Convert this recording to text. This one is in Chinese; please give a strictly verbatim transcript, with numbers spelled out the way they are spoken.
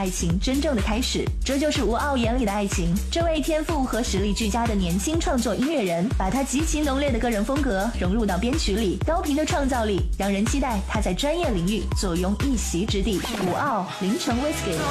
爱情真正的开始。这就是吴傲眼里的爱情。这位天赋和实力俱佳的年轻创作音乐人，把他极其浓烈的个人风格融入到编曲里，高频的创造力让人期待他在专业领域坐拥一席之地。吴傲，凌晨 Whisky。